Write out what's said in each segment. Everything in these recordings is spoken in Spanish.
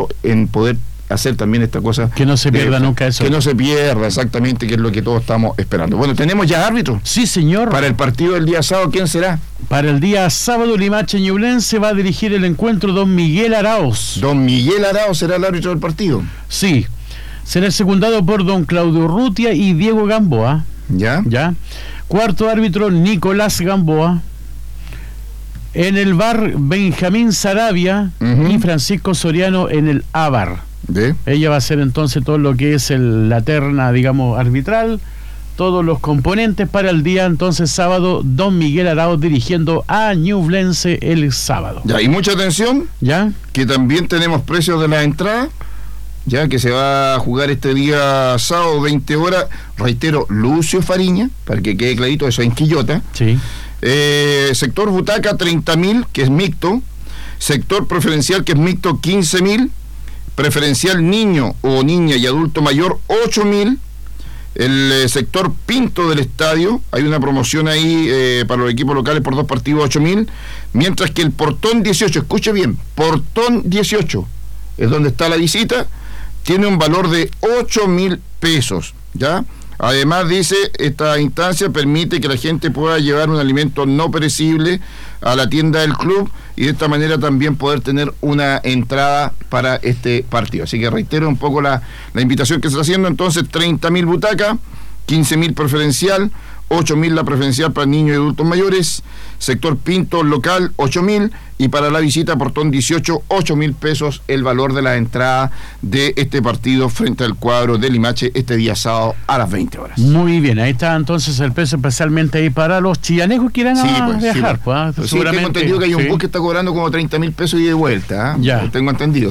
esfuerzo en poder hacer también esta cosa. Que no se pierda nunca eso. Que no se pierda, exactamente, que es lo que todos estamos esperando. Bueno, ¿tenemos ya árbitro? Sí, señor. Para el partido del día sábado, ¿quién será? Para el día sábado, Limache Ñublense va a dirigir el encuentro don Miguel Araoz. Don Miguel Araoz será el árbitro del partido. Sí. Será secundado por don Claudio Urrutia y Diego Gamboa. ¿Ya? Cuarto árbitro, Nicolás Gamboa. En el VAR, Benjamín Sarabia y Francisco Soriano en el AVAR. Ella va a hacer entonces todo lo que es la terna, digamos, arbitral, todos los componentes para el día entonces sábado, don Miguel Araoz dirigiendo a Ñublense el sábado. Ya, y mucha atención, que también tenemos precios de la entrada, ya que se va a jugar este día sábado 20 horas, reitero, Lucio Fariña, para que quede clarito, eso en Quillota. Sí. Sector butaca 30.000, que es mixto, sector preferencial, que es mixto, 15.000, preferencial niño o niña y adulto mayor, 8.000. El sector Pinto del estadio, hay una promoción ahí para los equipos locales por 2 partidos, 8.000, mientras que el portón 18, escuche bien, portón 18, es donde está la visita, tiene un valor de 8.000 pesos, ¿ya? Además, dice, esta instancia permite que la gente pueda llevar un alimento no perecible a la tienda del club y de esta manera también poder tener una entrada para este partido. Así que reitero un poco la invitación que se está haciendo. Entonces, 30.000 butacas, 15.000 preferencial, 8.000 la preferencial para niños y adultos mayores, sector Pinto local 8.000 y para la visita portón 18, 8.000 pesos el valor de la entrada de este partido frente al cuadro de Limache este día sábado a las 20 horas. Muy bien, ahí está entonces el precio especialmente ahí para los chillanejos que irán a viajar. Pues, tengo entendido que hay un bus que está cobrando como 30.000 pesos y de vuelta. Ya. Tengo entendido.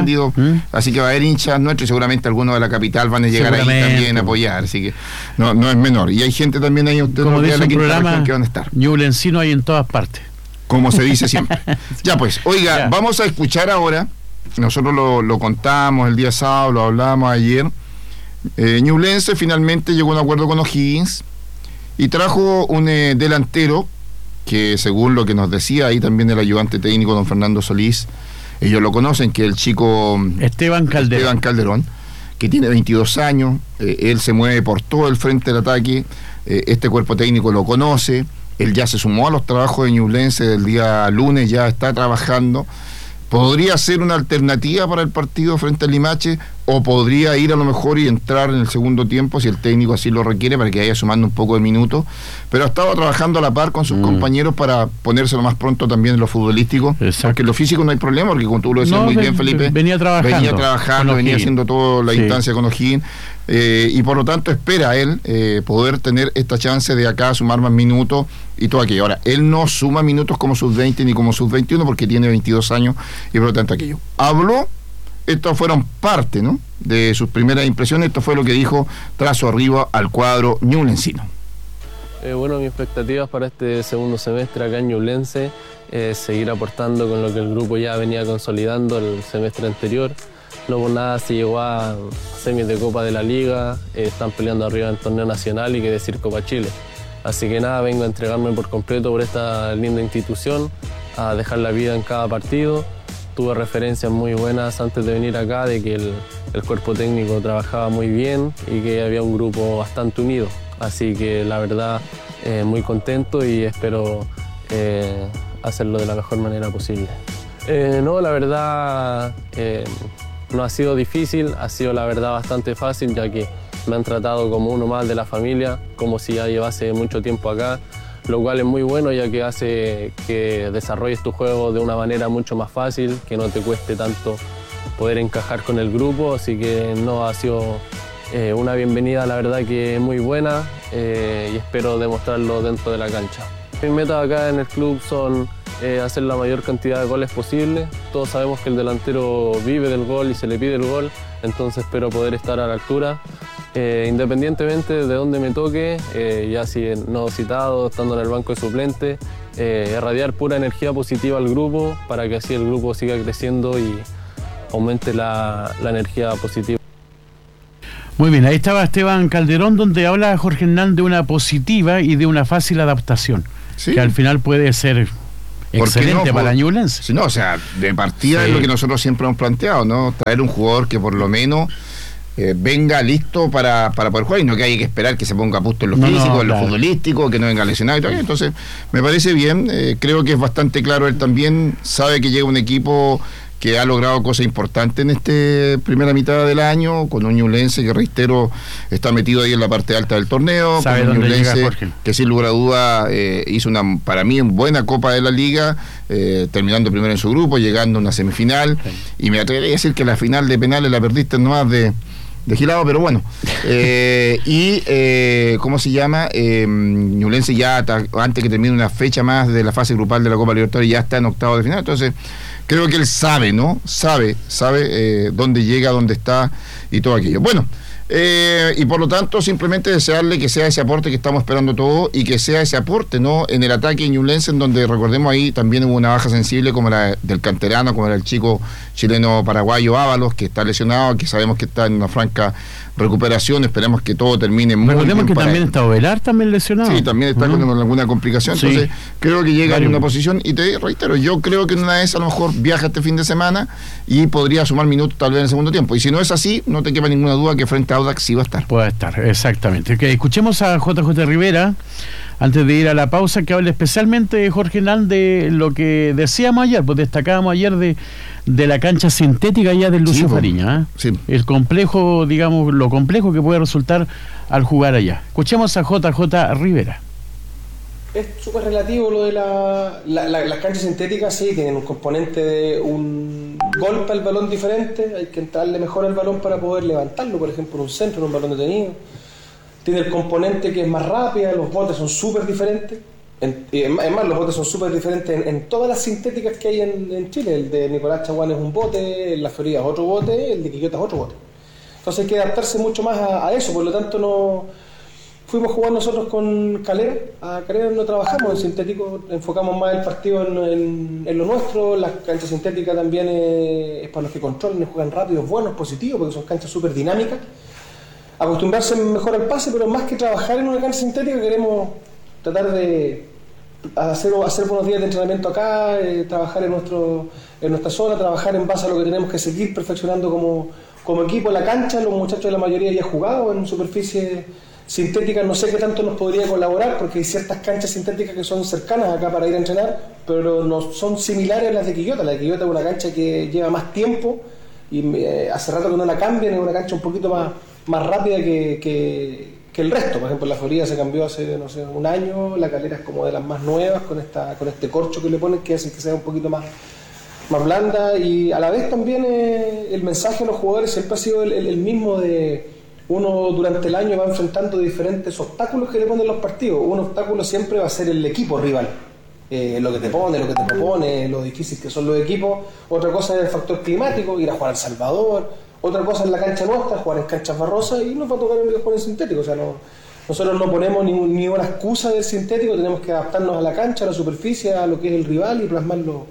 Así que va a haber hinchas nuestros y seguramente algunos de la capital van a llegar ahí también a apoyar, así que no es menor. Y hay gente también ahí, usted como dice el programa, que van a estar. Ñublencino hay en todas partes. Como se dice siempre. Ya pues, oiga, vamos a escuchar ahora, nosotros lo contamos el día sábado, lo hablamos ayer, Ñublense finalmente llegó a un acuerdo con O'Higgins y trajo un delantero que según lo que nos decía ahí también el ayudante técnico don Fernando Solís, ellos lo conocen, que el chico Esteban Calderón, que tiene 22 años, él se mueve por todo el frente del ataque, este cuerpo técnico lo conoce. Él ya se sumó a los trabajos de Ñublense del día lunes, ya está trabajando. Podría ser una alternativa para el partido frente al Limache, o podría ir a lo mejor y entrar en el segundo tiempo si el técnico así lo requiere, para que vaya sumando un poco de minutos. Pero ha estado trabajando a la par con sus compañeros para ponerse lo más pronto también en lo futbolístico. Exacto. Porque en lo físico no hay problema, porque como tú lo decías muy bien, Felipe, venía trabajando, venía haciendo toda la instancia con O'Higgins. Y por lo tanto espera él poder tener esta chance de acá sumar más minutos y todo aquello. Ahora, él no suma minutos como sub-20 ni como sub-21 porque tiene 22 años y por lo tanto aquello. Habló, estos fueron parte, ¿no?, de sus primeras impresiones. Esto fue lo que dijo tras su arribo al cuadro ñublencino. Bueno, mis expectativas para este segundo semestre acá en Ñublense es seguir aportando con lo que el grupo ya venía consolidando el semestre anterior. No por nada se llegó a semis de Copa de la Liga, están peleando arriba en el torneo nacional y que decir Copa Chile. Así que nada, vengo a entregarme por completo por esta linda institución, a dejar la vida en cada partido. Tuve referencias muy buenas antes de venir acá de que el cuerpo técnico trabajaba muy bien y que había un grupo bastante unido. Así que la verdad, muy contento y espero hacerlo de la mejor manera posible. No, la verdad, no ha sido difícil, ha sido la verdad bastante fácil, ya que me han tratado como uno más de la familia, como si ya llevase mucho tiempo acá, lo cual es muy bueno, ya que hace que desarrolles tu juego de una manera mucho más fácil, que no te cueste tanto poder encajar con el grupo, así que no, ha sido una bienvenida, la verdad que muy buena, y espero demostrarlo dentro de la cancha. Mis metas acá en el club son hacer la mayor cantidad de goles posible. Todos sabemos que el delantero vive del gol y se le pide el gol, entonces espero poder estar a la altura. Independientemente de dónde me toque, ya si no citado, estando en el banco de suplente, irradiar pura energía positiva al grupo para que así el grupo siga creciendo y aumente la energía positiva. Muy bien, ahí estaba Esteban Calderón, donde habla Jorge Hernán de una positiva y de una fácil adaptación, ¿sí?, que al final puede ser Excelente para Ñublense. Si no, o sea, de partida es lo que nosotros siempre hemos planteado, ¿no? Traer un jugador que por lo menos venga listo para poder jugar y no que haya que esperar que se ponga a punto en lo físico, en lo futbolístico, que no venga lesionado y todo. Entonces, me parece bien, creo que es bastante claro, él también sabe que llega un equipo que ha logrado cosas importantes en esta primera mitad del año, con un Ñublense que, reitero, está metido ahí en la parte alta del torneo, sabe con un dónde Ñublense llega, Jorge, que sin lugar a duda hizo para mí, buena Copa de la Liga, terminando primero en su grupo, llegando a una semifinal, y me atrevería a decir que la final de penales la perdiste nomás de Gilado, pero bueno. ¿Cómo se llama? Ñublense ya, antes que termine una fecha más de la fase grupal de la Copa Libertadores, ya está en octavo de final. Entonces, creo que él sabe, ¿no? Sabe dónde llega, dónde está y todo aquello. Bueno, y por lo tanto, simplemente desearle que sea ese aporte que estamos esperando todos y que sea ese aporte, ¿no? En el ataque Ñublense, en donde, recordemos, ahí también hubo una baja sensible, como la del canterano, como era el chico chileno-paraguayo Ábalos, que está lesionado, que sabemos que está en una franca recuperación. Esperemos que todo termine muy bien. Recordemos que también está Ovelar también lesionado. Sí, también está con alguna complicación. Sí. Entonces, creo que llega en una posición, y te reitero, yo creo que en una vez a lo mejor viaja este fin de semana y podría sumar minutos tal vez en el segundo tiempo. Y si no es así, no te quepa ninguna duda que frente a Audax sí va a estar. Puede estar, exactamente. Okay, escuchemos a JJ Rivera, antes de ir a la pausa, que habla especialmente, Jorge Hernán, de lo que decíamos ayer, pues destacábamos ayer de la cancha sintética ya del Lucio Fariña, sí. El complejo, digamos, lo complejo que puede resultar al jugar allá. Escuchemos a JJ Rivera. Es súper relativo lo de las canchas sintéticas, sí, tienen un componente de un golpe al balón diferente, hay que entrarle mejor al balón para poder levantarlo, por ejemplo, en un centro, en un balón detenido. Tiene el componente que es más rápida, los botes son súper diferentes. Es más, los botes son súper diferentes en todas las sintéticas que hay en Chile. El de Nicolás Chaguán es un bote, el de La Florida es otro bote, el de Quillota es otro bote. Entonces hay que adaptarse mucho más a eso, por lo tanto no... Fuimos a jugar nosotros con Calera, a Calera no trabajamos en sintético, enfocamos más el partido en lo nuestro. Las canchas sintéticas también es para los que controlan, juegan rápidos, buenos, positivos, porque son canchas súper dinámicas. Acostumbrarse mejor al pase, pero más que trabajar en una cancha sintética queremos tratar de hacer buenos días de entrenamiento acá, trabajar en nuestra zona, trabajar en base a lo que tenemos que seguir perfeccionando como equipo en la cancha. Los muchachos de la mayoría ya han jugado en superficie sintéticas, no sé qué tanto nos podría colaborar, porque hay ciertas canchas sintéticas que son cercanas acá para ir a entrenar, pero no son similares a las de Quillota. La de Quillota es una cancha que lleva más tiempo y hace rato que no la cambian, es una cancha un poquito más rápida que el resto. Por ejemplo, la Florida se cambió hace, no sé, un año, la Calera es como de las más nuevas, con este corcho que le ponen, que hace que sea un poquito más blanda, y a la vez también el mensaje a los jugadores siempre ha sido el mismo de... Uno durante el año va enfrentando diferentes obstáculos que le ponen los partidos. Un obstáculo siempre va a ser el equipo rival, lo que te pone, lo que te propone, lo difícil que son los equipos. Otra cosa es el factor climático, ir a jugar al Salvador. Otra cosa es la cancha nuestra, jugar en canchas barrosas, y nos va a tocar el jugar en sintético. O sea, nosotros no ponemos ni una excusa del sintético, tenemos que adaptarnos a la cancha, a la superficie, a lo que es el rival y plasmarlo.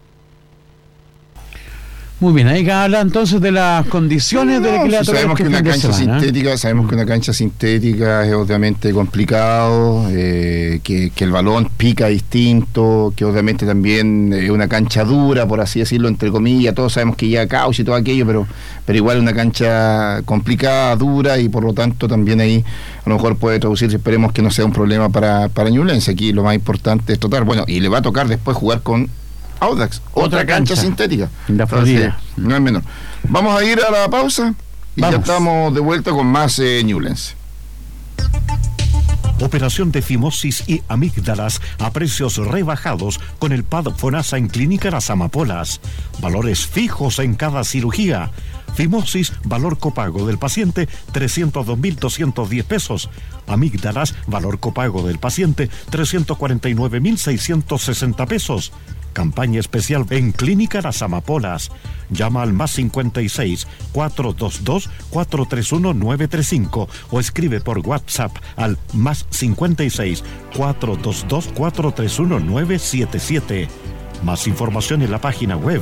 Muy bien, ahí habla entonces de las condiciones de la que le sabemos que una cancha sintética es obviamente complicado, que el balón pica distinto, que obviamente también es una cancha dura, por así decirlo, entre comillas. Todos sabemos que lleva caucho y todo aquello, pero igual es una cancha complicada, dura, y por lo tanto también ahí a lo mejor puede traducirse. Esperemos que no sea un problema para Ñublense. Aquí lo más importante es tratar, bueno, y le va a tocar después jugar con Audax, otra cancha sintética. La Florida. No es menor. Vamos a ir a la pausa y ya estamos de vuelta con más Ñublense. Operación de fimosis y amígdalas a precios rebajados con el PAD FONASA en Clínica Las Amapolas. Valores fijos en cada cirugía. Fimosis, valor copago del paciente, 302.210 pesos. Amígdalas, valor copago del paciente, 349.660 pesos. Campaña especial en Clínica Las Amapolas. Llama al +56 422 431 935 o escribe por WhatsApp al +56 422 431 977. Más información en la página web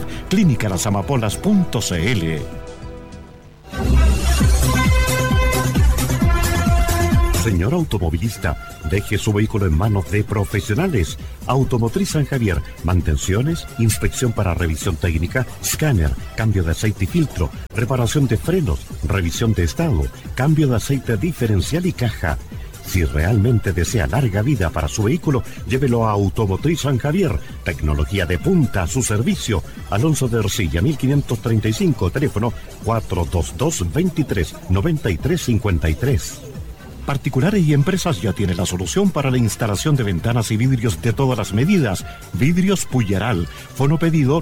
clinicalasamapolas.cl. Señor automovilista, deje su vehículo en manos de profesionales. Automotriz San Javier, mantenciones, inspección para revisión técnica, escáner, cambio de aceite y filtro, reparación de frenos, revisión de estado, cambio de aceite diferencial y caja. Si realmente desea larga vida para su vehículo, llévelo a Automotriz San Javier. Tecnología de punta a su servicio. Alonso de Ercilla, 1535, teléfono 422-23-9353. Particulares y empresas ya tienen la solución para la instalación de ventanas y vidrios de todas las medidas. Vidrios Puyeral. Fono pedido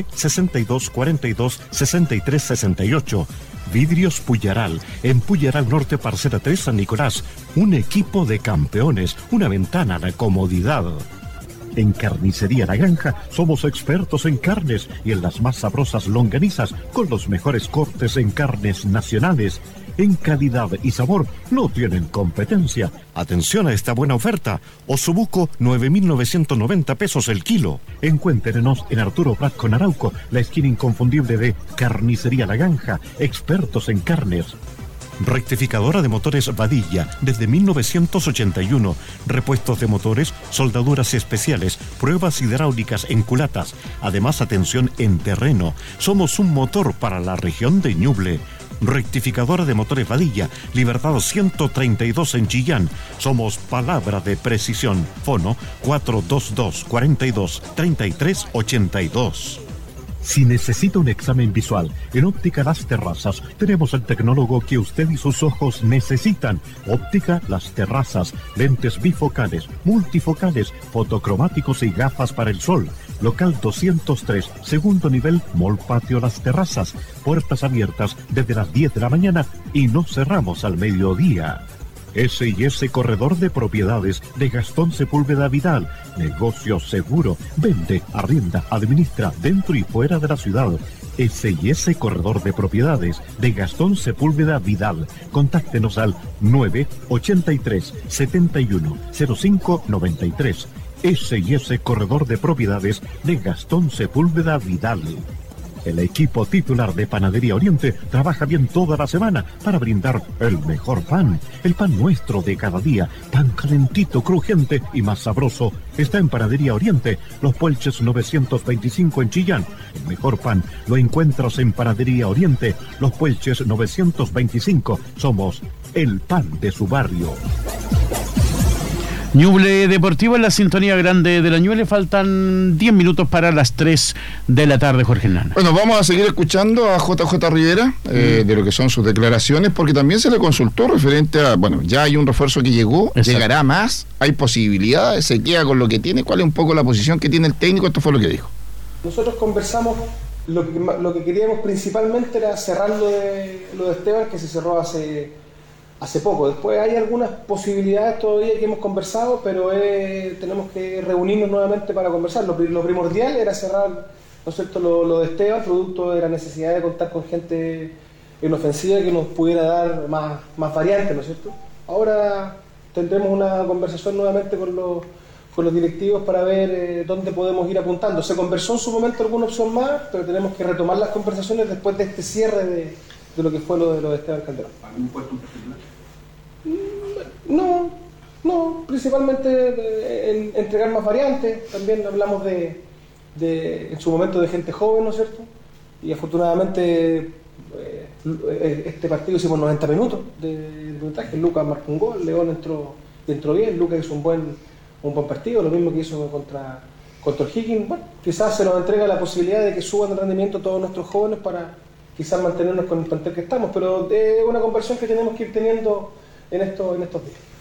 962426368. Vidrios Puyeral, en Puyeral Norte, Parcela 3, San Nicolás. Un equipo de campeones, una ventana de comodidad. En Carnicería La Granja somos expertos en carnes y en las más sabrosas longanizas con los mejores cortes en carnes nacionales. En calidad y sabor no tienen competencia. Atención a esta buena oferta. Osobuco, 9.990 pesos el kilo. Encuéntrenos en Arturo Prat con Arauco, la esquina inconfundible de Carnicería La Granja, expertos en carnes. Rectificadora de motores Vadilla, desde 1981. Repuestos de motores, soldaduras especiales, pruebas hidráulicas en culatas. Además, atención en terreno. Somos un motor para la región de Ñuble. Rectificadora de motores Vadilla, Libertad 132 en Chillán. Somos palabra de precisión. Fono 422-42-3382. Si necesita un examen visual, en Óptica Las Terrazas tenemos el tecnólogo que usted y sus ojos necesitan. Óptica Las Terrazas, lentes bifocales, multifocales, fotocromáticos y gafas para el sol. Local 203, segundo nivel, Mall Patio Las Terrazas. Puertas abiertas desde las 10 de la mañana y no cerramos al mediodía. S&S Corredor de Propiedades de Gastón Sepúlveda Vidal. Negocio seguro. Vende, arrienda, administra dentro y fuera de la ciudad. S&S Corredor de Propiedades de Gastón Sepúlveda Vidal. Contáctenos al 983 71 05 93. S&S Corredor de Propiedades de Gastón Sepúlveda Vidal. El equipo titular de Panadería Oriente trabaja bien toda la semana para brindar el mejor pan. El pan nuestro de cada día, tan calentito, crujiente y más sabroso, está en Panadería Oriente, Los Puelches 925 en Chillán. El mejor pan lo encuentras en Panadería Oriente, Los Puelches 925. Somos el pan de su barrio. Ñuble Deportivo en la sintonía grande de la Ñuble. Faltan 10 minutos para las 3 de la tarde, Jorge Hernández. Bueno, vamos a seguir escuchando a JJ Rivera de lo que son sus declaraciones, porque también se le consultó referente a, bueno, ya hay un refuerzo que llegó, exacto, llegará más, hay posibilidades, se queda con lo que tiene. ¿Cuál es un poco la posición que tiene el técnico? Esto fue lo que dijo. Nosotros conversamos, lo que queríamos principalmente era cerrar lo de Esteban, que se cerró hace poco. Después hay algunas posibilidades todavía que hemos conversado, pero tenemos que reunirnos nuevamente para conversar. Lo primordial era cerrar, ¿no es cierto?, lo de Esteban, producto de la necesidad de contar con gente en ofensiva que nos pudiera dar más variantes, ¿no es cierto? Ahora tendremos una conversación nuevamente con los directivos para ver dónde podemos ir apuntando. Se conversó en su momento alguna opción más, pero tenemos que retomar las conversaciones después de este cierre de lo que fue lo de Esteban Calderón. ¿Algún puesto en particular? No, principalmente en entregar más variantes. También hablamos en su momento de gente joven, ¿no es cierto? Y afortunadamente este partido hicimos 90 minutos de puntaje. Lucas marcó un gol, León entró bien, Lucas hizo un buen partido, lo mismo que hizo contra O'Higgins. Bueno, quizás se nos entrega la posibilidad de que suban el rendimiento todos nuestros jóvenes para quizás mantenernos con el plantel que estamos, pero es una conversión que tenemos que ir teniendo en estos días.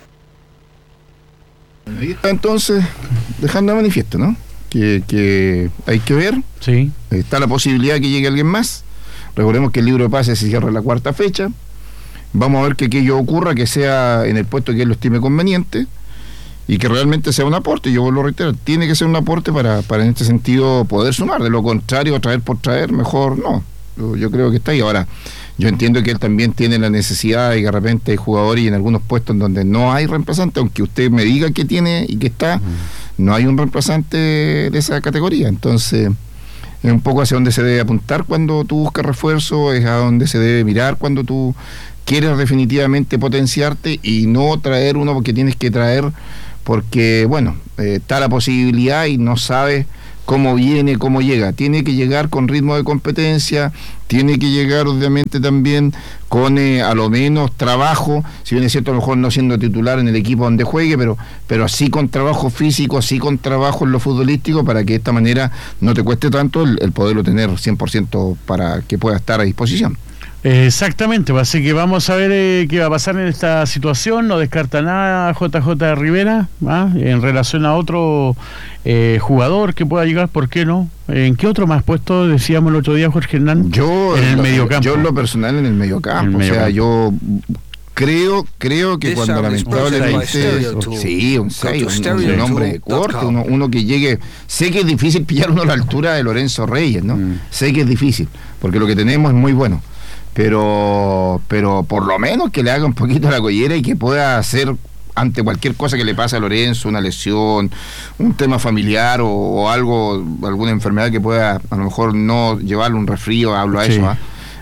Ahí está entonces dejando de manifiesto, ¿no? Que hay que ver. Sí. Está la posibilidad de que llegue alguien más. Recordemos que el libro de pases se cierra la cuarta fecha. Vamos a ver que aquello ocurra, que sea en el puesto que él lo estime conveniente y que realmente sea un aporte. Yo vuelvo a reiterar, tiene que ser un aporte para en este sentido poder sumar. De lo contrario, traer por traer, mejor no. Yo creo que está ahí. Ahora, yo entiendo que él también tiene la necesidad y que de repente hay jugadores y en algunos puestos en donde no hay reemplazante, aunque usted me diga que tiene y que está, no hay un reemplazante de esa categoría. Entonces, es un poco hacia donde se debe apuntar cuando tú buscas refuerzo, es a donde se debe mirar cuando tú quieres definitivamente potenciarte y no traer uno porque tienes que traer, porque bueno, está la posibilidad y no sabes cómo viene, cómo llega. Tiene que llegar con ritmo de competencia, tiene que llegar obviamente también con a lo menos trabajo, si bien es cierto a lo mejor no siendo titular en el equipo donde juegue, pero sí con trabajo físico, sí con trabajo en lo futbolístico, para que de esta manera no te cueste tanto el poderlo tener 100% para que pueda estar a disposición. Exactamente, así que vamos a ver qué va a pasar en esta situación. No descarta nada JJ Rivera en relación a otro jugador que pueda llegar, ¿por qué no? ¿En qué otro más puesto decíamos el otro día, Jorge Hernán? Yo en el mediocampo. Yo en lo personal en el mediocampo, yo creo que cuando lamentablemente sí, un 6, un hombre de corte, uno que llegue, sé que es difícil pillar uno a la altura de Lorenzo Reyes, ¿no? Sé que es difícil, porque lo que tenemos es muy bueno. Pero por lo menos que le haga un poquito a la collera y que pueda hacer ante cualquier cosa que le pase a Lorenzo, una lesión, un tema familiar o algo, alguna enfermedad que pueda a lo mejor no llevarle un resfrío, hablo a eso,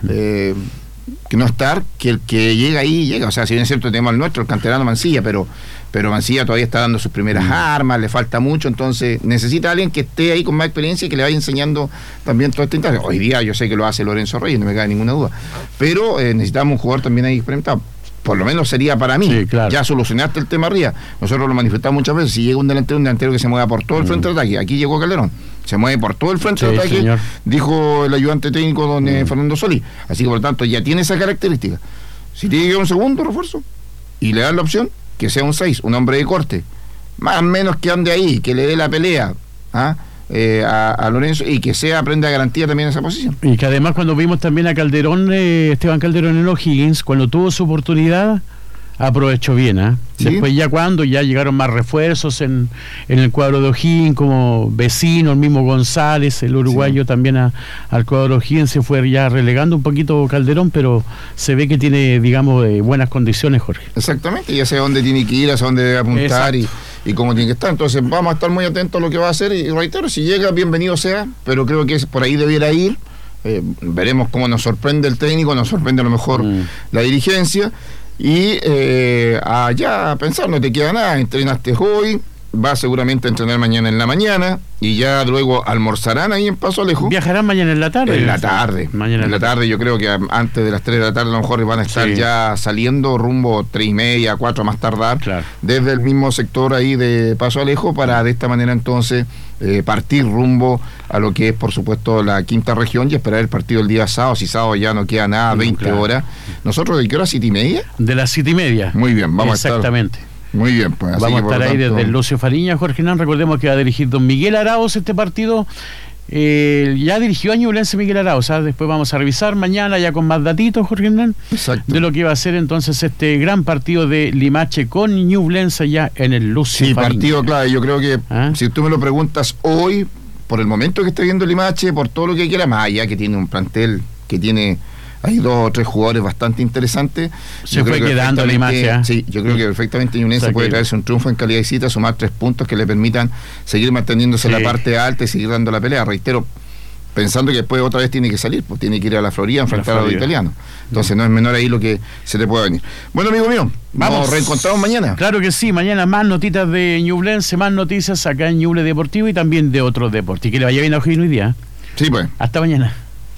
que no estar, que el que llega ahí llega, o sea, si bien es cierto tenemos al nuestro, el canterano Mancilla, pero Mancilla todavía está dando sus primeras armas, le falta mucho, entonces necesita alguien que esté ahí con más experiencia y que le vaya enseñando también todo este instante. Hoy día yo sé que lo hace Lorenzo Reyes, no me cabe ninguna duda, pero necesitamos un jugador también ahí experimentado. Por lo menos sería para mí. Sí, claro. Ya solucionaste el tema arriba. Nosotros lo manifestamos muchas veces. Si llega un delantero que se mueva por todo el frente de ataque. Aquí llegó Calderón. Se mueve por todo el frente de ataque, señor. Dijo el ayudante técnico don Fernando Solís. Así que por lo tanto ya tiene esa característica. Si tiene que ir un segundo refuerzo y le dan la opción, que sea un 6, un hombre de corte. Más o menos que ande ahí, que le dé la pelea a Lorenzo y que sea prenda de garantía también en esa posición. Y que además cuando vimos también a Calderón, Esteban Calderón en O'Higgins, cuando tuvo su oportunidad, aprovechó bien. ¿Sí? Después ya cuando ya llegaron más refuerzos en el cuadro de O'Higgins, como Vecino, el mismo González, el uruguayo también al cuadro de O'Higgins, se fue ya relegando un poquito Calderón, pero se ve que tiene, digamos, buenas condiciones, Jorge. Exactamente, ya sé dónde tiene que ir, hacia dónde debe apuntar y cómo tiene que estar. Entonces vamos a estar muy atentos a lo que va a hacer y reitero, si llega, bienvenido sea, pero creo que por ahí debiera ir. Veremos cómo nos sorprende el técnico, nos sorprende a lo mejor la dirigencia. Y allá a pensar, no te queda nada, entrenaste hoy, vas seguramente a entrenar mañana en la mañana y ya luego almorzarán ahí en Paso Alejo. ¿Viajarán mañana en la tarde? En la tarde. Mañana en la tarde, yo creo que antes de las 3 de la tarde a lo mejor van a estar ya saliendo rumbo 3:30, 4 más tardar, desde el mismo sector ahí de Paso Alejo para de esta manera entonces partir rumbo a lo que es por supuesto la quinta región y esperar el partido el día sábado. Si sábado ya no queda nada, 20 horas. ¿Nosotros de qué hora? ¿7:30? De las 7:30. Muy bien, vamos exactamente. A estar. Muy bien, pues. Vamos a estar ahí desde el Lucio Fariña, Jorge Hernán. Recordemos que va a dirigir don Miguel Arauz este partido. Ya dirigió a Ñublense Miguel Arauz. Después vamos a revisar mañana ya con más datitos, Jorge Hernán, de lo que va a ser entonces este gran partido de Limache con Ñublense ya en el Lucio Fariña. Sí, partido clave. Yo creo que si tú me lo preguntas hoy, por el momento que esté viendo Limache, por todo lo que quiera, más allá que tiene un plantel que tiene... Hay 2 o 3 jugadores bastante interesantes. Se fue quedando la imagen. Sí, yo creo que perfectamente Ñublense puede traerse un triunfo en calidad de visita, sumar 3 puntos que le permitan seguir manteniéndose en la parte alta y seguir dando la pelea. Reitero, pensando que después otra vez tiene que salir, pues tiene que ir a la Florida a enfrentar a los italianos. Entonces no es menor ahí lo que se te puede venir. Bueno, amigo mío, nos reencontramos mañana. Claro que sí, mañana más notitas de Ñublense, más noticias acá en Ñuble Deportivo y también de otros deportes. Y que le vaya bien a O'Higgins hoy día. Sí, pues. Hasta mañana.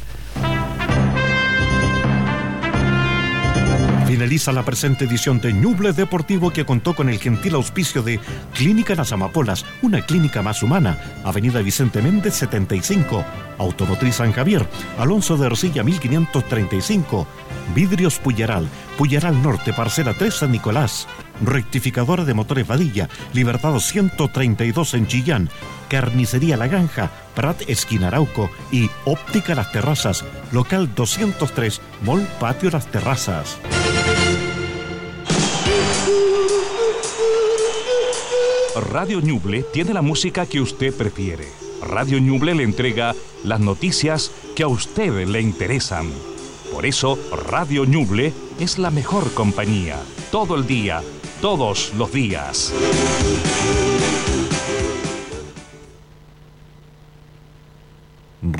Finaliza la presente edición de Ñuble Deportivo que contó con el gentil auspicio de Clínica Las Amapolas, una clínica más humana, Avenida Vicente Méndez 75, Automotriz San Javier, Alonso de Ercilla 1535, Vidrios Puyaral, Puyaral Norte, Parcela 3 San Nicolás, Rectificadora de Motores Vadilla, Libertad 132 en Chillán, Carnicería La Granja, Prat Esquina Arauco y Óptica Las Terrazas, local 203, Mall Patio Las Terrazas. Radio Ñuble tiene la música que usted prefiere. Radio Ñuble le entrega las noticias que a usted le interesan. Por eso, Radio Ñuble es la mejor compañía. Todo el día, todos los días.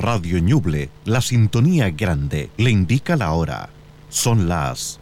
Radio Ñuble, la sintonía grande, le indica la hora. Son las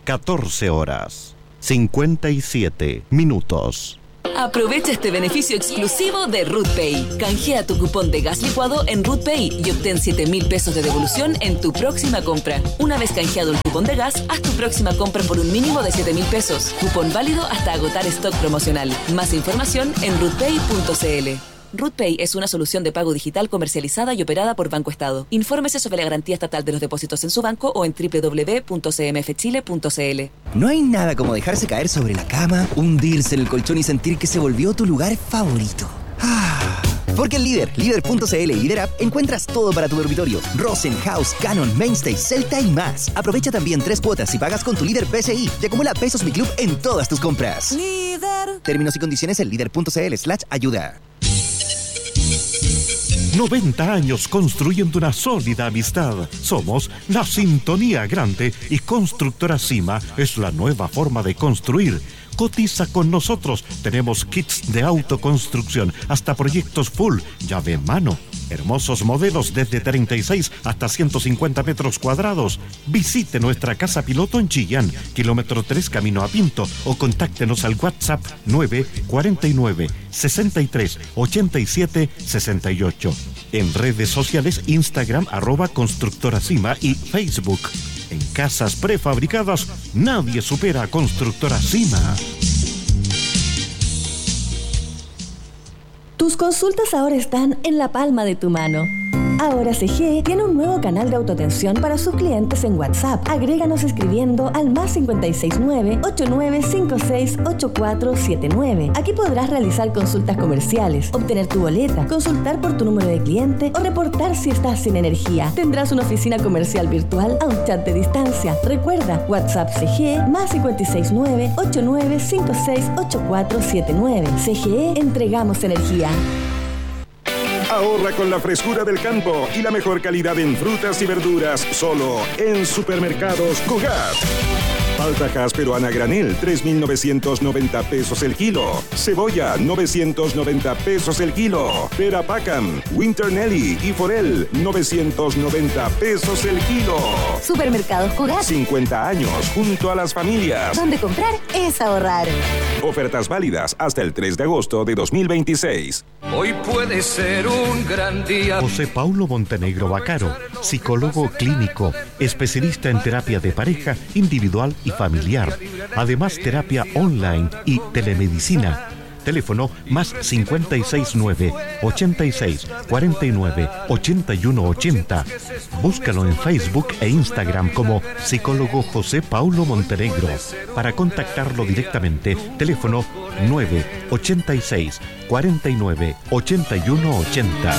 14:57. Aprovecha este beneficio exclusivo de RootPay. Canjea tu cupón de gas licuado en RootPay y obtén 7.000 pesos de devolución en tu próxima compra. Una vez canjeado el cupón de gas, haz tu próxima compra por un mínimo de 7.000 pesos. Cupón válido hasta agotar stock promocional. Más información en rootpay.cl. RootPay es una solución de pago digital comercializada y operada por Banco Estado. Infórmese sobre la garantía estatal de los depósitos en su banco o en www.cmfchile.cl. No hay nada como dejarse caer sobre la cama, hundirse en el colchón y sentir que se volvió tu lugar favorito. Porque en líder.cl y Líder App encuentras todo para tu dormitorio. Rosen, House, Canon, Mainstay, Celta y más. Aprovecha también 3 cuotas si pagas con tu Líder BCI y acumula pesos Mi Club en todas tus compras. Líder. Términos y condiciones en líder.cl/ayuda. 90 años construyendo una sólida amistad. Somos la Sintonía Grande y Constructora Cima es la nueva forma de construir. Cotiza con nosotros. Tenemos kits de autoconstrucción hasta proyectos full, llave en mano. Hermosos modelos desde 36 hasta 150 metros cuadrados. Visite nuestra casa piloto en Chillán, kilómetro 3 camino a Pinto, o contáctenos al WhatsApp 949 63 87 68. En redes sociales Instagram @constructoracima y Facebook. En casas prefabricadas, nadie supera a Constructora Cima. Tus consultas ahora están en la palma de tu mano. Ahora CGE tiene un nuevo canal de autoatención para sus clientes en WhatsApp. Agréganos escribiendo al +569 8956 8479. Aquí podrás realizar consultas comerciales, obtener tu boleta, consultar por tu número de cliente o reportar si estás sin energía. Tendrás una oficina comercial virtual a un chat de distancia. Recuerda, WhatsApp CGE +569 8956 8479. CGE, entregamos energía. Ahorra con la frescura del campo y la mejor calidad en frutas y verduras, solo en Supermercados Cugat. Altajas peruana granel, 3.990 pesos el kilo. Cebolla, 990 pesos el kilo. Pera Pacam, Winter Nelly y Forel, 990 pesos el kilo. Supermercados Cugat. 50 años junto a las familias. Donde comprar es ahorrar. Ofertas válidas hasta el 3 de agosto de 2026. Hoy puede ser un gran día. José Paulo Montenegro Bacaro, psicólogo clínico, especialista en terapia de pareja, individual y familiar. Además, terapia online y telemedicina. Teléfono +569 86 49 81 80. Búscalo en Facebook e Instagram como psicólogo José Paulo Montenegro. Para contactarlo directamente, teléfono 986 49 81 80.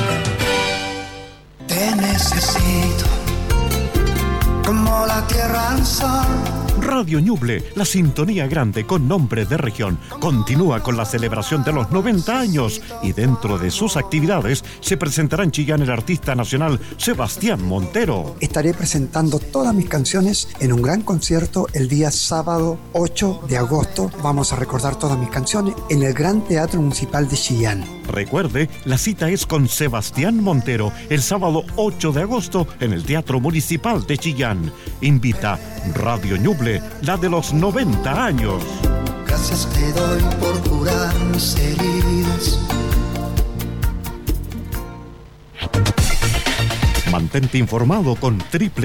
Te necesito como la tierra al sol. Radio Ñuble, la sintonía grande con nombre de región, continúa con la celebración de los 90 años y dentro de sus actividades se presentará en Chillán el artista nacional Sebastián Montero. Estaré presentando todas mis canciones en un gran concierto el día sábado 8 de agosto. Vamos a recordar todas mis canciones en el Gran Teatro Municipal de Chillán. Recuerde, la cita es con Sebastián Montero el sábado 8 de agosto en el Teatro Municipal de Chillán. Invita Radio Ñuble, la de los 90 años. Gracias te doy por curar mis heridas. Mantente informado con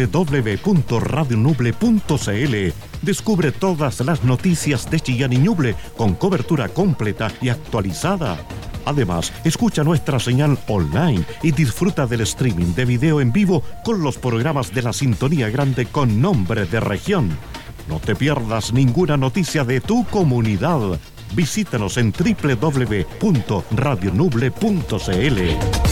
www.radioñuble.cl. Descubre todas las noticias de Chillán y Ñuble con cobertura completa y actualizada. Además, escucha nuestra señal online y disfruta del streaming de video en vivo con los programas de la Sintonía Grande con nombre de región. No te pierdas ninguna noticia de tu comunidad. Visítanos en www.radioñuble.cl.